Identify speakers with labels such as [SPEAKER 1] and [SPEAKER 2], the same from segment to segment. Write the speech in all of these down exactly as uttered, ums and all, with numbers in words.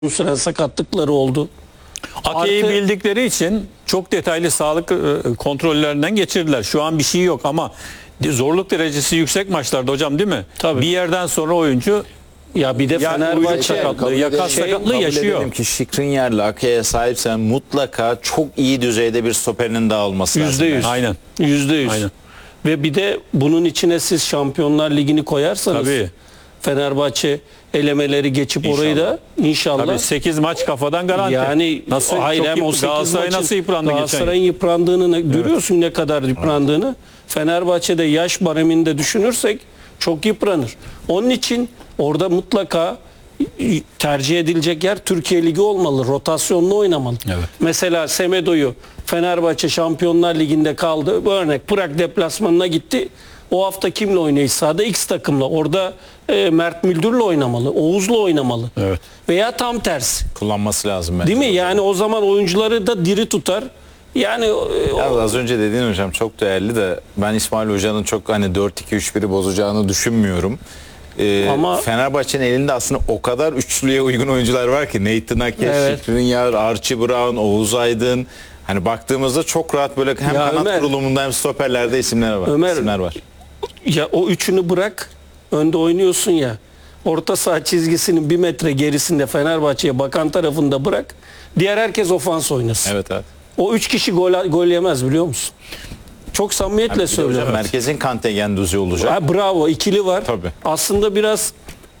[SPEAKER 1] süren sakatlıkları oldu.
[SPEAKER 2] Ake'yi
[SPEAKER 1] Artı-
[SPEAKER 2] bildikleri için çok detaylı sağlık e, kontrollerinden geçirdiler. Şu an bir şey yok ama zorluk derecesi yüksek maçlarda hocam, değil mi?
[SPEAKER 1] Tabii.
[SPEAKER 2] Bir yerden sonra oyuncu
[SPEAKER 1] Ya bir de
[SPEAKER 2] ya
[SPEAKER 1] Fenerbahçe
[SPEAKER 2] uygun sakatlığı,
[SPEAKER 3] Kabul
[SPEAKER 2] ya
[SPEAKER 3] edelim-
[SPEAKER 2] kas
[SPEAKER 3] şey,
[SPEAKER 2] sakatlığı
[SPEAKER 3] kabul
[SPEAKER 2] yaşıyor.
[SPEAKER 3] edelim ki Skriniar'la Ake'ye sahipsen mutlaka çok iyi düzeyde bir stoperinin daha olması lazım.
[SPEAKER 1] Yüzde yüz.
[SPEAKER 2] Aynen.
[SPEAKER 1] Yüzde yüz.
[SPEAKER 2] Aynen.
[SPEAKER 1] Ve bir de bunun içine siz Şampiyonlar Ligi'ni koyarsanız
[SPEAKER 2] Tabii.
[SPEAKER 1] Fenerbahçe elemeleri geçip orayı da inşallah
[SPEAKER 2] Tabii sekiz maç kafadan garanti.
[SPEAKER 1] yani
[SPEAKER 2] nasıl
[SPEAKER 1] hayır,
[SPEAKER 2] çok
[SPEAKER 1] hem o
[SPEAKER 2] yıp-
[SPEAKER 1] sekiz
[SPEAKER 2] Galatasaray
[SPEAKER 1] maçın-
[SPEAKER 2] nasıl yıprandı geçen yıl?
[SPEAKER 1] Galatasaray'ın yıprandığını ne- görüyorsun, ne kadar yıprandığını. Fenerbahçe'de yaş baremini de düşünürsek çok yıpranır. Onun için orada mutlaka tercih edilecek yer Türkiye Ligi olmalı. Rotasyonlu oynamalı.
[SPEAKER 2] Evet.
[SPEAKER 1] Mesela Semedo'yu Fenerbahçe Şampiyonlar Ligi'nde kaldı. Bu örnek Prag deplasmanına gitti. O hafta kimle oynuyor sahada? X takımla. Orada e, Mert Müldür'le oynamalı. Oğuz'la oynamalı.
[SPEAKER 2] Evet.
[SPEAKER 1] Veya tam tersi.
[SPEAKER 3] Kullanması lazım bence.
[SPEAKER 1] Değil mi? Yani o zaman oyuncuları da diri tutar. Yani e,
[SPEAKER 3] Ya az önce dediğin hocam çok değerli de ben İsmail Hoca'nın çok hani dört iki üç biri bozacağını düşünmüyorum. Ee,
[SPEAKER 1] Ama-
[SPEAKER 3] Fenerbahçe'nin elinde aslında o kadar üçlüye uygun oyuncular var ki Nathan Ake,
[SPEAKER 1] Evet.
[SPEAKER 3] Skriniar, Archie Brown, Oğuz Aydın. Hani baktığımızda çok rahat böyle hem
[SPEAKER 1] Ya
[SPEAKER 3] kanat
[SPEAKER 1] Ömer-
[SPEAKER 3] kurulumunda hem stoperlerde isimler var.
[SPEAKER 1] Ömer-
[SPEAKER 3] isimler var.
[SPEAKER 1] ya o üçünü bırak, önde oynuyorsun ya, orta saha çizgisinin bir metre gerisinde Fenerbahçe'ye bakan tarafında bırak, diğer herkes ofans oynasın.
[SPEAKER 3] Evet evet.
[SPEAKER 1] O üç kişi gol, gol yemez, biliyor musun? Çok samimiyetle
[SPEAKER 3] Bir de hocam
[SPEAKER 1] söylüyorum.
[SPEAKER 3] merkezin Kante Genduzi olacak.
[SPEAKER 1] Ha, bravo, ikili var.
[SPEAKER 3] Tabii.
[SPEAKER 1] Aslında biraz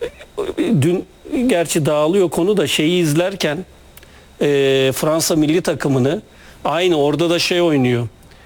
[SPEAKER 1] dün gerçi dağılıyor konu da şeyi izlerken e, Fransa milli takımını aynı orada da şey oynuyor.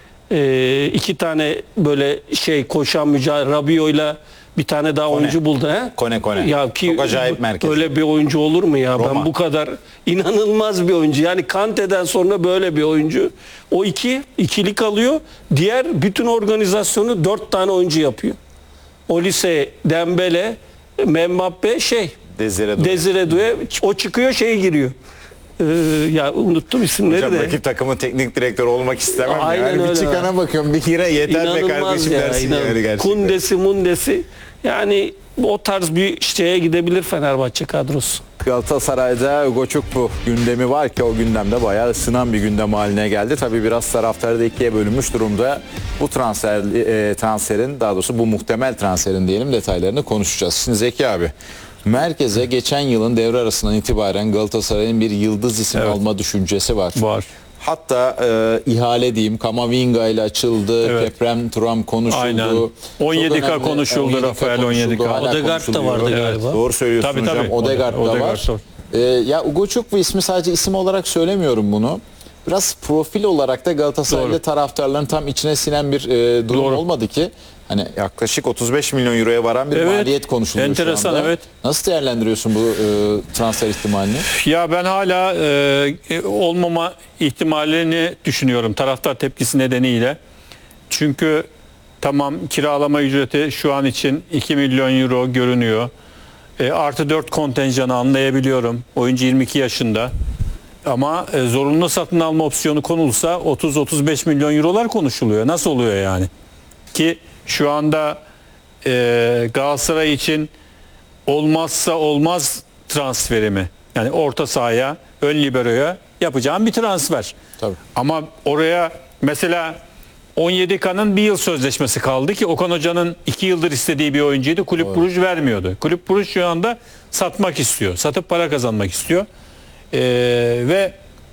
[SPEAKER 1] E, iki tane böyle şey koşan mücadele Rabiot'la bir tane daha
[SPEAKER 3] Kone.
[SPEAKER 1] oyuncu buldu. He?
[SPEAKER 3] Kone, Kone.
[SPEAKER 1] Ya ki,
[SPEAKER 3] Çok acayip merkez.
[SPEAKER 1] Öyle bir oyuncu olur mu ya?
[SPEAKER 3] Roma.
[SPEAKER 1] Ben bu kadar inanılmaz bir oyuncu. Yani Kante'den sonra böyle bir oyuncu. O iki ikili kalıyor. Diğer bütün organizasyonu dört tane oyuncu yapıyor. Olise, Dembele, Mbappe, şey
[SPEAKER 3] Desire Doué.
[SPEAKER 1] Desire Doué, o çıkıyor, şey giriyor. Ee, ya unuttum isimleri
[SPEAKER 3] Hocam
[SPEAKER 1] de.
[SPEAKER 3] rakip takımın teknik direktörü olmak istemem.
[SPEAKER 1] Aynen
[SPEAKER 3] yani bir
[SPEAKER 1] öyle.
[SPEAKER 3] çıkana bakıyorum bir kere yeter be
[SPEAKER 1] İnanılmaz
[SPEAKER 3] kardeşim
[SPEAKER 1] ya,
[SPEAKER 3] dersin
[SPEAKER 1] inan-
[SPEAKER 3] yani gerçekten.
[SPEAKER 1] Kundesi, Mundesi. Yani o tarz bir şeye gidebilir Fenerbahçe kadrosu.
[SPEAKER 4] Galatasaray'da Ugo Çukbu gündemi var ki o gündemde bayağı ısınan bir gündem haline geldi. Tabii biraz taraftarı da ikiye bölünmüş durumda. Bu transfer e, transferin daha doğrusu bu muhtemel transferin diyelim detaylarını konuşacağız. Şimdi Zeki abi, merkeze geçen yılın devre arasından itibaren Galatasaray'ın bir yıldız isim
[SPEAKER 2] Evet.
[SPEAKER 4] alma düşüncesi var.
[SPEAKER 2] Var.
[SPEAKER 4] Hatta e, ihale diyeyim Kamavinga ile açıldı,
[SPEAKER 2] Evet.
[SPEAKER 4] Keprem Turam konuşuldu.
[SPEAKER 2] Aynen.
[SPEAKER 4] Çok
[SPEAKER 2] on yedi K
[SPEAKER 4] önemli,
[SPEAKER 2] konuşuldu,
[SPEAKER 4] on yedi K
[SPEAKER 2] Rafael
[SPEAKER 4] konuşuldu,
[SPEAKER 2] on yedi K.
[SPEAKER 4] hala
[SPEAKER 1] Odegaard da
[SPEAKER 4] konuşuluyor.
[SPEAKER 1] vardı
[SPEAKER 2] Evet.
[SPEAKER 1] galiba.
[SPEAKER 3] Doğru söylüyorsun
[SPEAKER 2] Tabii
[SPEAKER 3] hocam.
[SPEAKER 2] tabii.
[SPEAKER 4] Odegaard da
[SPEAKER 2] Odegaard
[SPEAKER 4] var.
[SPEAKER 2] var.
[SPEAKER 4] Ee, ya Ugo Çukwu ismi sadece isim olarak söylemiyorum bunu. Biraz profil olarak da Galatasaraylı
[SPEAKER 2] Doğru.
[SPEAKER 4] taraftarların tam içine sinen bir e, durum
[SPEAKER 2] Doğru.
[SPEAKER 4] olmadı ki. Hani
[SPEAKER 3] Yaklaşık otuz beş milyon euroya varan bir
[SPEAKER 2] Evet.
[SPEAKER 4] maliyet konuşuluyor
[SPEAKER 2] Enteresan,
[SPEAKER 4] şu anda.
[SPEAKER 2] evet.
[SPEAKER 4] Nasıl değerlendiriyorsun bu e, transfer ihtimalini?
[SPEAKER 2] Ya ben hala e, olmama ihtimalini düşünüyorum taraftar tepkisi nedeniyle. Çünkü tamam, kiralama ücreti şu an için iki milyon euro görünüyor. E, artı dört kontenjanı anlayabiliyorum. Oyuncu yirmi iki yaşında. Ama e, zorunlu satın alma opsiyonu konulsa otuz otuz beş milyon eurolar konuşuluyor. Nasıl oluyor yani? Ki şu anda e, Galatasaray için olmazsa olmaz transferi mi? Yani orta sahaya, ön liberoya yapacağım bir transfer.
[SPEAKER 4] Tabii.
[SPEAKER 2] Ama oraya mesela on yedi K'nın bir yıl sözleşmesi kaldı ki Okan Hoca'nın iki yıldır istediği bir oyuncuydu. Kulüp Bruj vermiyordu. Kulüp Bruj şu anda satmak istiyor. Satıp para kazanmak istiyor. Ee, ve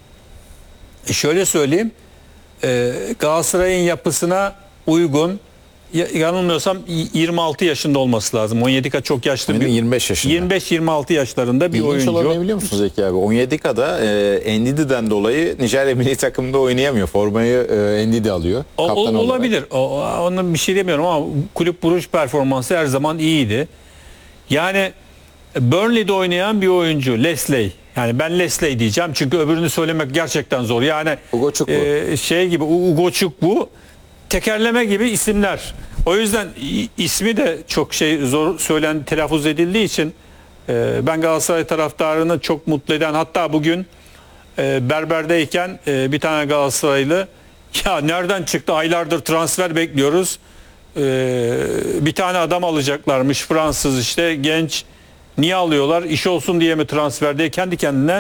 [SPEAKER 2] şöyle söyleyeyim, e, Galatasaray'ın yapısına uygun, ya- yanılmıyorsam yirmi altı yaşında olması lazım. on yedi K çok yaşlı bir,
[SPEAKER 4] yirmi beş yaşında.
[SPEAKER 2] yirmi beş yirmi altı yaşlarında bir
[SPEAKER 4] İlginç olan ne
[SPEAKER 2] oyuncu.
[SPEAKER 4] biliyor musun Zeki abi?
[SPEAKER 3] on yedi K'da e, Ndidi'den dolayı Nijerya milli takımda oynayamıyor.
[SPEAKER 4] Formayı e, Ndidi alıyor.
[SPEAKER 2] O, o-
[SPEAKER 4] kaptan olarak.
[SPEAKER 2] olabilir. O, o- ona bir şey demiyorum ama Kulüp Bruj performansı her zaman iyiydi. Yani Burnley'de oynayan bir oyuncu Leslie. Yani ben Leslie diyeceğim çünkü öbürünü söylemek gerçekten zor. Yani
[SPEAKER 4] Ugo Çukwu.
[SPEAKER 2] e, şey gibi Ugo Çukwu, tekerleme gibi isimler. O yüzden i- ismi de çok şey zor söylen telaffuz edildiği için e, ben Galatasaray taraftarını çok mutlu eden, hatta bugün e, berberdeyken e, bir tane Galatasaraylı, ya nereden çıktı, aylardır transfer bekliyoruz, e, bir tane adam alacaklarmış, Fransız işte, genç, Niye alıyorlar? İş olsun diye mi transfer diye kendi kendine